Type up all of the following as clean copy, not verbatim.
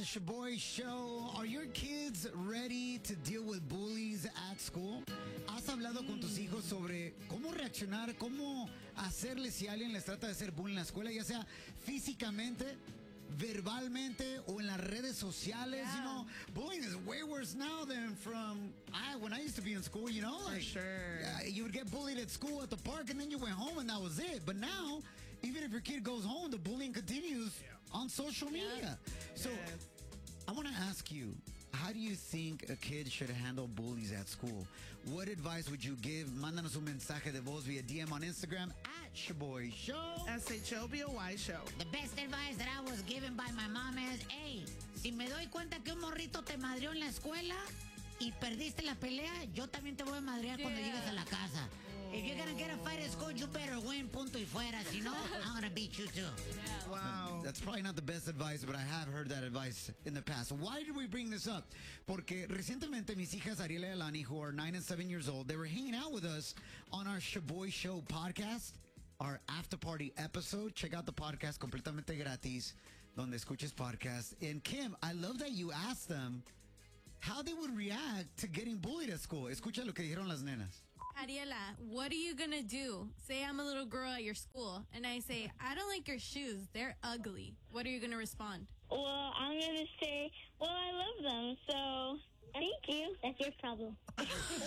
the Shaboy Show. Are your kids ready to deal with bullies at school? ¿Has hablado con tus hijos sobre cómo reaccionar, cómo hacerle si alguien les trata de hacer bullying en la escuela, ya sea físicamente, verbalmente o en las redes sociales? Yeah. You know, bullying is way worse now than when I used to be in school, you know? For sure. You would get bullied at school, at the park, and then you went home and that was it. But now, even if your kid goes home, the bullying continues on social media. So I want to ask you, how do you think a kid should handle bullies at school? What advice would you give? Mándanos un mensaje de voz via DM on Instagram at Shaboy Show. SHOBOY Show. The best advice that I was given by my mom is, hey, si me doy cuenta que un morrito te madreó en la escuela y perdiste la pelea, yo también te voy a madrear cuando llegues a la casa. If you're gonna get a fight at school, you better win, punto y fuera. Si no, I'm gonna beat you too. Wow. That's probably not the best advice, but I have heard that advice in the past. Why did we bring this up? Porque recientemente mis hijas Ariela y Alani, who are 9 and 7 years old, they were hanging out with us on our Shaboy Show podcast, our after party episode. Check out the podcast completamente gratis, donde escuches podcast. And Kim, I love that you asked them how they would react to getting bullied at school. Escucha lo que dijeron las nenas. Ariela, what are you gonna do? Say I'm a little girl at your school, and I say, I don't like your shoes. They're ugly. What are you gonna respond? Well, I'm going to say, well, I love them, so thank you. That's your problem. Oh,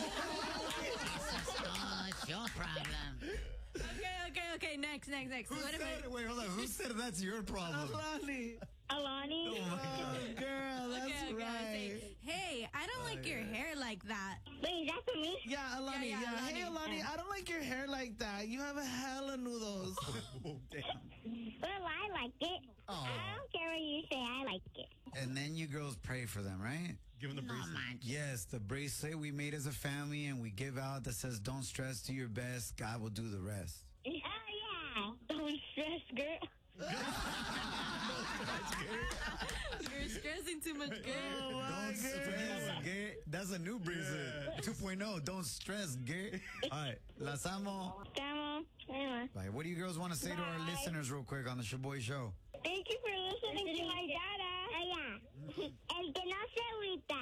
it's your problem. Okay. Next. Who What said, wait, hold on. Who said that's your problem? Alani. Alani? Oh, my God. Girl, that's okay, I right. say, hey, I don't like your hair like that. Wait, is that for me? Yeah, Alani. Yeah, Yeah, Alani. Hey, Alani, I don't like your hair like that. You have a hella noodles. Oh, damn. Well, I like it. I don't care what you say. I like it. And then you girls pray for them, right? Give him the No bracelet. manches. Yes, the bracelet we made as a family and we give out that says, don't stress, do your best, God will do the rest. Oh, yeah. Don't stress, girl. You're stressing too much, girl. Don't stress, gay. That's a new bracelet. 2.0, don't stress, gay. All right, las amo. Come on. Bye. What do you girls want to say to our Bye. listeners real quick on the Shaboy Show? Thank you for listening to my dada. Oh, yeah. El que no se agüita.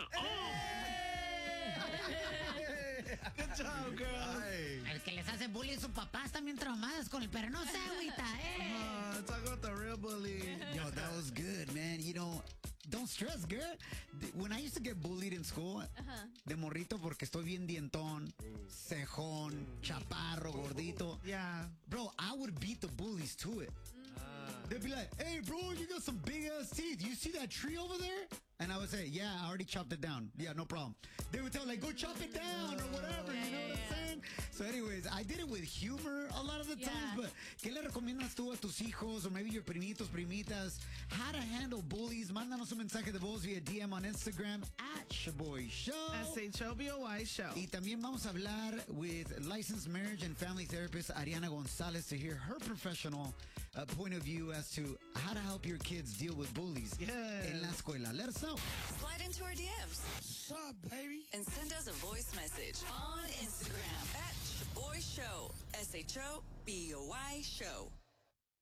Good job, girl. El que les hace bullying sus papás también traumadas con el pero no se agüita, Talk about the real bully. Yo, that was good, man. You know, don't stress, girl. When I used to get bullied in school, de morrito porque estoy bien dientón, cejón, chaparro, gordito. Yeah. Bro, I would beat the bullies to it. They'd be like, hey, bro, you got some big ass teeth. You see that tree over there? And I would say, yeah, I already chopped it down. Yeah, no problem. They would tell, like, go chop it down or whatever. You know what I'm saying? So anyways, I did it with humor a lot of the times, but ¿qué le recomiendas tú a tus hijos or maybe your primitos, primitas? How to handle bullies? Mándanos un mensaje de voz via DM on Instagram at Shaboy Show. SHOBOY Show. Y también vamos a hablar with licensed marriage and family therapist Ariana Gonzalez to hear her professional point of view as to how to help your kids deal with bullies en la escuela. Let us know. Slide into our DMs. What's up, baby? And send us a voice message on Instagram at Shaboy Show. SHOBOY Show.